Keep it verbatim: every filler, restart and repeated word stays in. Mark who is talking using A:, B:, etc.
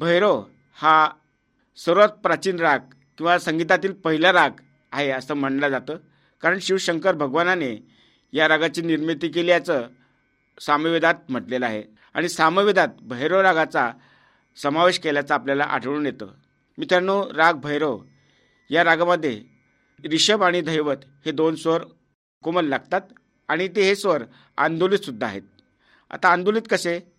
A: भैरव हा सर्वात प्राचीन राग किंवा संगीतातील पहिला राग आहे असं म्हणलं जातं, कारण शिवशंकर भगवानाने या रागाची निर्मिती केल्याचं सामवेदात म्हटलेलं आहे आणि सामवेदात भैरव रागाचा समावेश केल्याचा आपल्याला आढळून येतं. मित्रांनो, राग भैरव या रागामध्ये ऋषभ आणि धैवत हे दोन स्वर कोमल लागतात आणि ते हे स्वर आंदोलित सुद्धा आहेत. आता आंदोलित कसे